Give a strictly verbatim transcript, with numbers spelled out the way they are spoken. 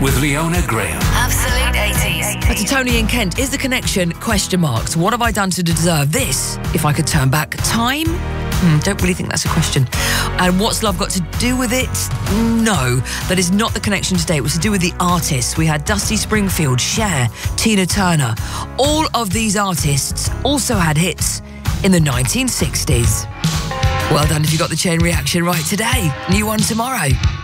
with Leona Graham. Absolute eighties. But to Tony in Kent, is the connection question marks? What have I done to deserve this? If I could turn back time? Hmm, don't really think that's a question. And what's love got to do with it? No, that is not the connection today. It was to do with the artists. We had Dusty Springfield, Cher, Tina Turner. All of these artists also had hits in the nineteen sixties. Well done if you got the chain reaction right today. New one tomorrow.